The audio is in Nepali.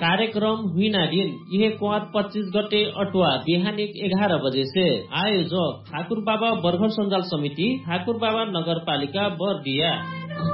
कार्यक्रम हुइना दिन यह क्वाद 25 गते अटुवा बिहान 11 बजे से। आयोजक ठाकुर बाबा बर्खर सञ्जाल समिति, ठाकुर बाबा नगरपालिका बर्दिया।